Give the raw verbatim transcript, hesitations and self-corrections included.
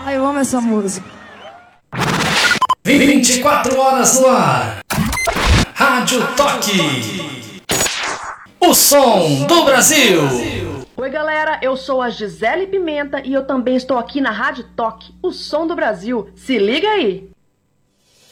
Ai, eu amo essa música. vinte e quatro horas no ar. Rádio Toque. O som do Brasil. Oi galera, eu sou a Gisele Pimenta e eu também estou aqui na Rádio Toque, o som do Brasil. Se liga aí!